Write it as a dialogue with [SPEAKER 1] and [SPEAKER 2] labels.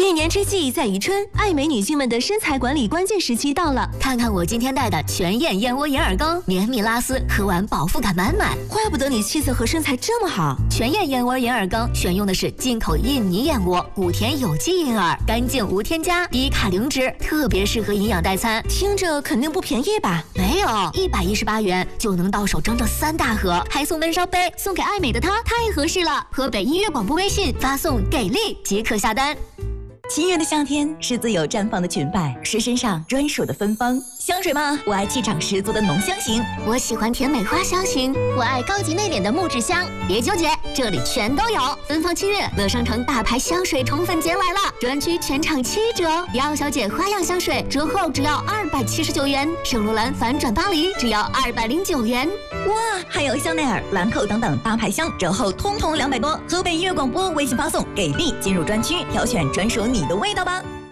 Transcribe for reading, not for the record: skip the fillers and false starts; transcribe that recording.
[SPEAKER 1] 一年之计在于春，爱美女性们的身材管理关键时期到了。
[SPEAKER 2] 看看我今天带的全燕燕窝银耳羹，绵密拉丝，喝完饱腹感满满。
[SPEAKER 1] 怪不得你气色和身材这么好。
[SPEAKER 2] 全燕燕窝银耳羹选用的是进口印尼燕窝，谷田有机银耳，干净无添加，低卡零脂，特别适合营养代餐。
[SPEAKER 1] 听着肯定不便宜吧？
[SPEAKER 2] 没有，118元就能到手整整3大盒，还送温烧杯，送给爱美的她太合适了。河北音乐广播微信发送“给力”即可下单。
[SPEAKER 3] 七月的夏天是自由绽放的裙摆，是身上专属的芬芳。香水吗？我爱气场十足的浓香型，
[SPEAKER 2] 我喜欢甜美花香型，我爱高级内敛的木质香。别纠结，这里全都有。芬芳7月，乐商城大牌香水宠粉节来了，专区全场7折。迪奥小姐花样香水折后只要279元，圣罗兰反转巴黎只要209元。
[SPEAKER 3] 哇，还有香奈儿、兰蔻等等大牌香折后通通200多。河北音乐广播微信发送“给力”进入专区，挑选专属你的味道吧。